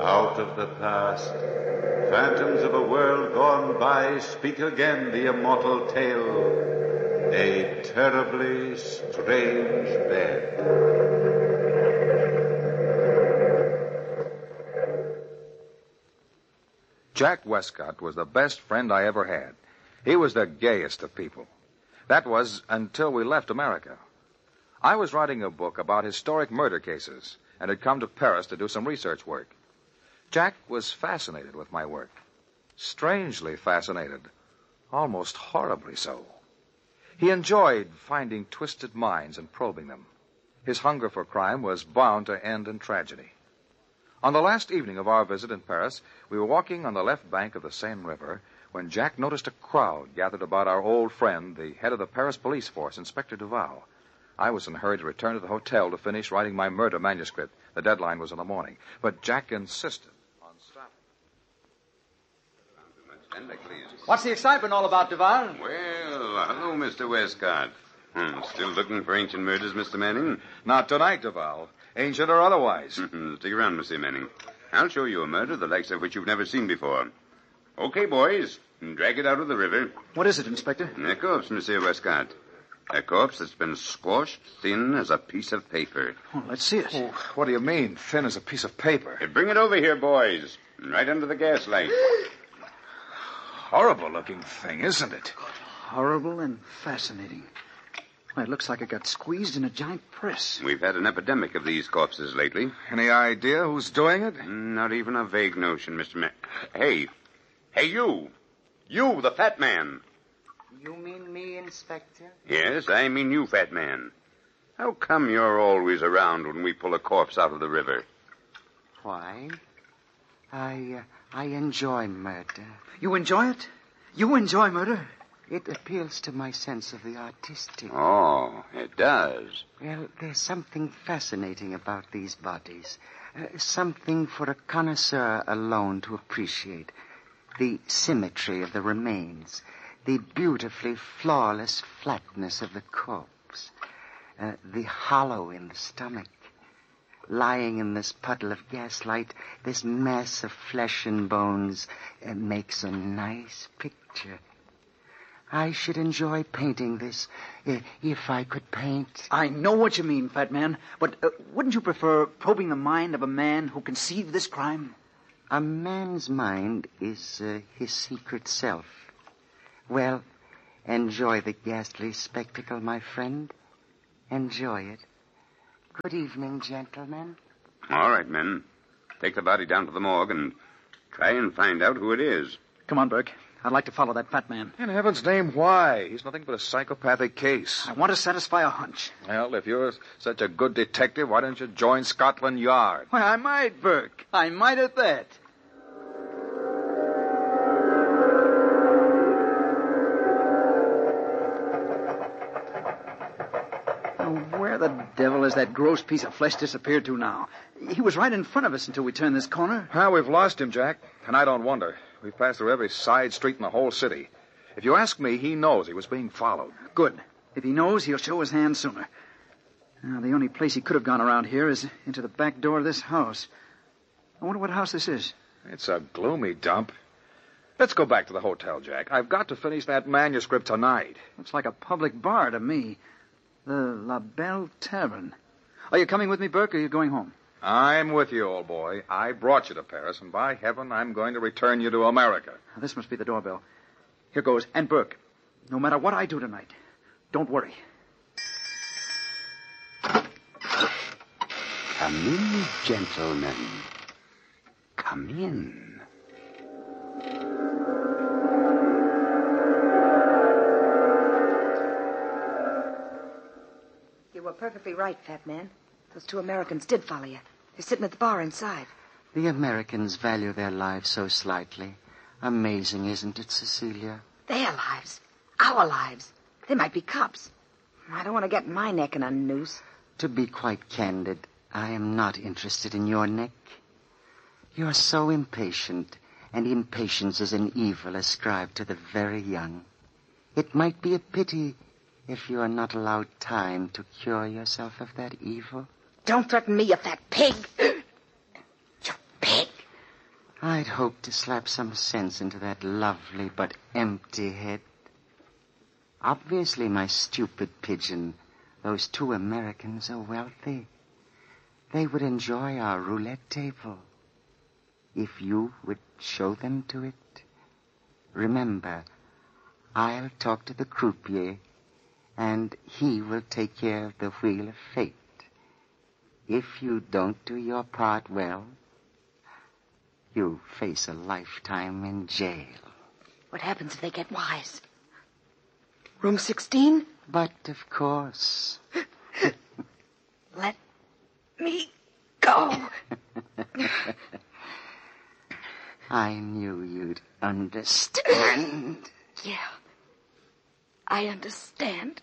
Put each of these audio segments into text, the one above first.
Out of the past, phantoms of a world gone by speak again the immortal tale. A terribly strange bed. Jack Westcott was the best friend I ever had. He was the gayest of people. That was until we left America. I was writing a book about historic murder cases and had come to Paris to do some research work. Jack was fascinated with my work. Strangely fascinated. Almost horribly so. He enjoyed finding twisted minds and probing them. His hunger for crime was bound to end in tragedy. On the last evening of our visit in Paris, we were walking on the left bank of the Seine River when Jack noticed a crowd gathered about our old friend, the head of the Paris police force, Inspector Duval. I was in a hurry to return to the hotel to finish writing my murder manuscript. The deadline was in the morning. But Jack insisted on stopping. What's the excitement all about, Duval? Well, hello, Mr. Westcott. Still looking for ancient murders, Mr. Manning? Not tonight, Duval. Ancient or otherwise. Stick around, Mr. Manning. I'll show you a murder the likes of which you've never seen before. Okay, boys. Drag it out of the river. What is it, Inspector? A corpse, Monsieur Westcott. A corpse that's been squashed thin as a piece of paper. Oh, let's see it. Oh, what do you mean, thin as a piece of paper? Bring it over here, boys. Right under the gaslight. Horrible-looking thing, isn't it? Horrible and fascinating. Why, it looks like it got squeezed in a giant press. We've had an epidemic of these corpses lately. Any idea who's doing it? Not even a vague notion, Mr. Hey, you! You, the fat man! You mean me, Inspector? Yes, I mean you, fat man. How come you're always around when we pull a corpse out of the river? Why? I enjoy murder. You enjoy it? You enjoy murder? It appeals to my sense of the artistic. Oh, it does. Well, there's something fascinating about these bodies. Something for a connoisseur alone to appreciate. The symmetry of the remains. The beautifully flawless flatness of the corpse. The hollow in the stomach. Lying in this puddle of gaslight, this mass of flesh and bones makes a nice picture. I should enjoy painting this, if I could paint. I know what you mean, fat man, but wouldn't you prefer probing the mind of a man who conceived this crime? A man's mind is his secret self. Well, enjoy the ghastly spectacle, my friend. Enjoy it. Good evening, gentlemen. All right, men. Take the body down to the morgue and try and find out who it is. Come on, Burke. I'd like to follow that fat man. In heaven's name, why? He's nothing but a psychopathic case. I want to satisfy a hunch. Well, if you're such a good detective, why don't you join Scotland Yard? Why, I might, Burke. I might at that. Where the devil has that gross piece of flesh disappeared to now? He was right in front of us until we turned this corner. Well, we've lost him, Jack, and I don't wonder. We've passed through every side street in the whole city. If you ask me, he knows he was being followed. Good. If he knows, he'll show his hand sooner. Now, the only place he could have gone around here is into the back door of this house. I wonder what house this is. It's a gloomy dump. Let's go back to the hotel, Jack. I've got to finish that manuscript tonight. Looks like a public bar to me. The La Belle Tavern. Are you coming with me, Burke, or are you going home? I'm with you, old boy. I brought you to Paris, and by heaven, I'm going to return you to America. Now, this must be the doorbell. Here goes. And Burke, no matter what I do tonight, don't worry. Come in, gentlemen. Come in. You were perfectly right, fat man. Those two Americans did follow you. They're sitting at the bar inside. The Americans value their lives so slightly. Amazing, isn't it, Cecilia? Their lives. Our lives. They might be cops. I don't want to get my neck in a noose. To be quite candid, I am not interested in your neck. You're so impatient, and impatience is an evil ascribed to the very young. It might be a pity if you are not allowed time to cure yourself of that evil. Don't threaten me, you fat pig. You pig. I'd hoped to slap some sense into that lovely but empty head. Obviously, my stupid pigeon, those two Americans are wealthy. They would enjoy our roulette table. If you would show them to it. Remember, I'll talk to the croupier, and he will take care of the wheel of fate. If you don't do your part well, you'll face a lifetime in jail. What happens if they get wise? Room 16? But, of course. Let me go. I knew you'd understand. Yeah, I understand.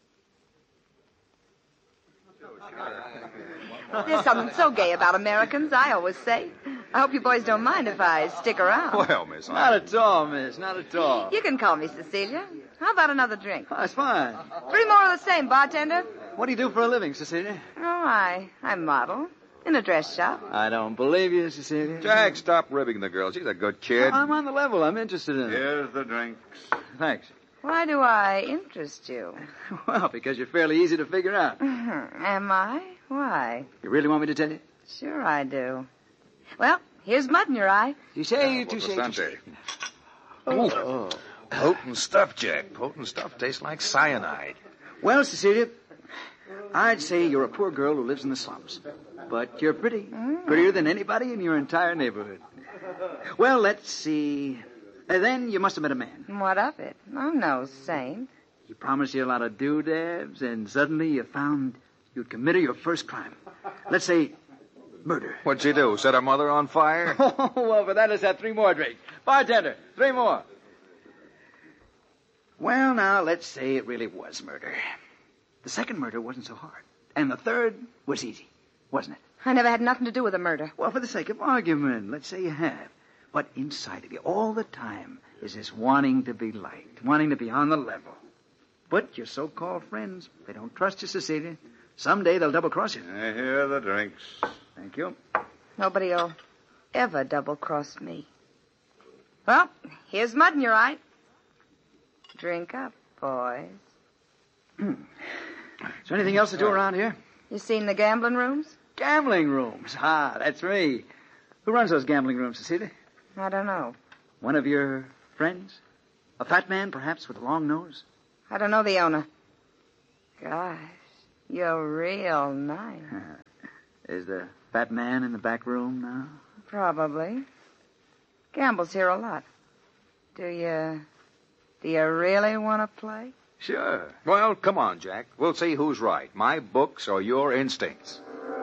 There's something so gay about Americans, I always say. I hope you boys don't mind if I stick around. Well, Miss, Not at all, miss. Not at all. You can call me Cecilia. How about another drink? Oh, that's fine. 3 more of the same, bartender. What do you do for a living, Cecilia? Oh, I model in a dress shop. I don't believe you, Cecilia. Jack, stop ribbing the girl. She's a good kid. I'm on the level. I'm interested in it. Here's the drinks. Thanks. Why do I interest you? Well, because you're fairly easy to figure out. Am I? Why? You really want me to tell you? Sure I do. Well, here's mud in your eye. You say, Well, touche, Bastante. touche. Ooh. Potent stuff, Jack. Potent stuff tastes like cyanide. Well, Cecilia, I'd say you're a poor girl who lives in the slums. But you're pretty. Prettier than anybody in your entire neighborhood. Well, let's see. Then you must have met a man. What of it? I'm no saint. He promised you a lot of doodads, and suddenly you found you'd committed your first crime. Let's say murder. What'd she do? Set her mother on fire? Oh, well, for that, let's have 3 more drinks. Bartender, 3 more. Well, now, let's say it really was murder. The second murder wasn't so hard. And the third was easy, wasn't it? I never had nothing to do with a murder. Well, for the sake of argument, let's say you have. But inside of you, all the time, is this wanting to be liked, wanting to be on the level. But your so-called friends, they don't trust you, Cecilia. Someday they'll double-cross you. Here are the drinks. Thank you. Nobody'll ever double-cross me. Well, here's mud in your eye. Drink up, boys. Is there anything else to do around here? You seen the gambling rooms? Gambling rooms. Ah, that's me. Who runs those gambling rooms, Cecilia? I don't know. One of your friends? A fat man, perhaps, with a long nose? I don't know the owner. Gosh, you're real nice. Is the fat man in the back room now? Probably. Gambles here a lot. Do you really want to play? Sure. Well, come on, Jack. We'll see who's right, my books or your instincts.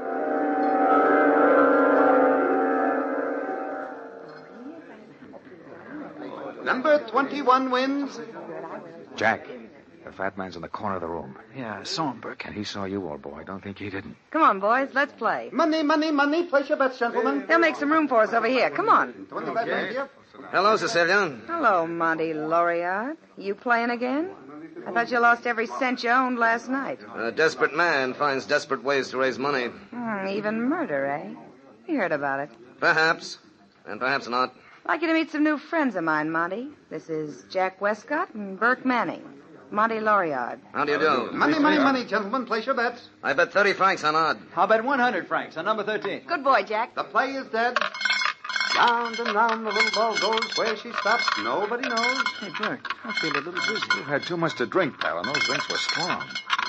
Number 21 wins. Jack, the fat man's in the corner of the room. Yeah, I saw him, Burke. And he saw you, old boy. Don't think he didn't. Come on, boys, let's play. Money, money, money. Place your bets, gentlemen. They'll make some room for us over here. Come on. 20 bets, here. Hello, Cecilia. Hello, Monty Lauriard. You playing again? I thought you lost every cent you owned last night. A desperate man finds desperate ways to raise money. Even murder, eh? You heard about it. Perhaps, and perhaps not. I'd like you to meet some new friends of mine, Monty. This is Jack Westcott and Burke Manning. Monty Lauriard. How do you do? Money, money, money, gentlemen. Place your bets. I bet 30 francs on odd. How about 100 francs on number 13? Good boy, Jack. The play is dead. Round and round the little ball goes. Where she stops, nobody knows. Hey, Burke, I feel a little dizzy. You've had too much to drink, pal, and those drinks were strong.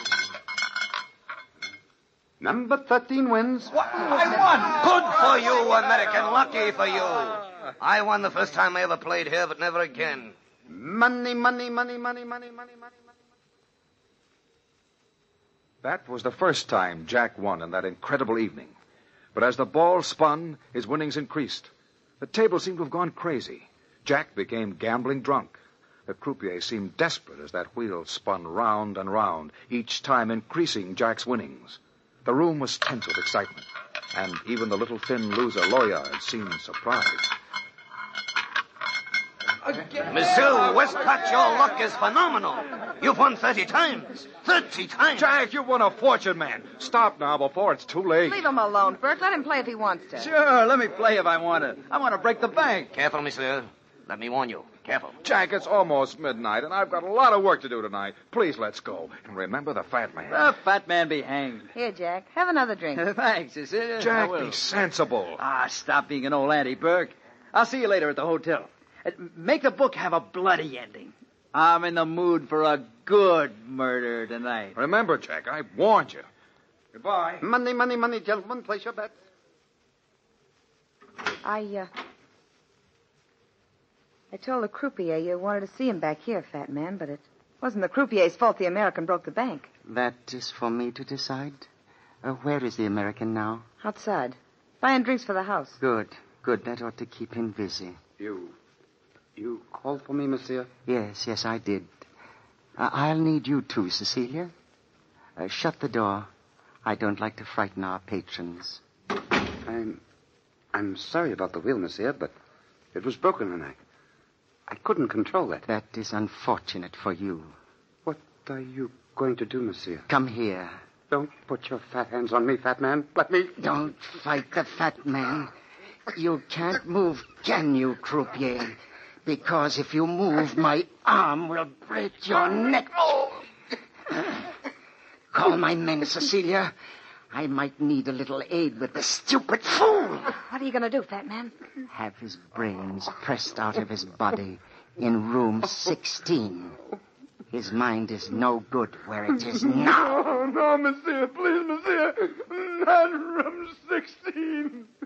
Number 13 wins. Good for you, American. Lucky for you. I won the first time I ever played here, but never again. Money, money, money, money, money, money, money, money. That was the first time Jack won in that incredible evening. But as the ball spun, his winnings increased. The table seemed to have gone crazy. Jack became gambling drunk. The croupier seemed desperate as that wheel spun round and round, each time increasing Jack's winnings. The room was tense with excitement, and even the little thin loser, Lauriard, seemed surprised. Monsieur Westcott, your luck is phenomenal. You've won 30 times. 30 times. Jack, you won a fortune, man. Stop now before it's too late. Leave him alone, Burke. Let him play if he wants to. Sure, let me play if I want to. I want to break the bank. Careful, monsieur. Let me warn you. Careful. Jack, it's almost midnight, and I've got a lot of work to do tonight. Please, let's go. And remember the fat man. The fat man be hanged. Here, Jack. Have another drink. Thanks, Cecilia. Jack, I will. be sensible. Stop being an old auntie, Burke. I'll see you later at the hotel. Make the book have a bloody ending. I'm in the mood for a good murder tonight. Remember, Jack, I warned you. Goodbye. Money, money, money, gentlemen. Place your bets. I told the croupier you wanted to see him back here, fat man, but it wasn't the croupier's fault the American broke the bank. That is for me to decide. Where is the American now? Outside. Buying drinks for the house. Good, good. That ought to keep him busy. You called for me, monsieur? Yes, I did. I'll need you too, Cecilia. Shut the door. I don't like to frighten our patrons. I'm sorry about the wheel, monsieur, but it was broken and I couldn't control it. That is unfortunate for you. What are you going to do, monsieur? Come here. Don't put your fat hands on me, fat man. Let me... Don't fight the fat man. You can't move, can you, croupier? Because if you move, my arm will break your neck. Call my men, Cecilia. I might need a little aid with this stupid fool. What are you going to do, fat man? Have his brains pressed out of his body in room 16. His mind is no good where it is now. No, monsieur. Please, monsieur. Not room 16.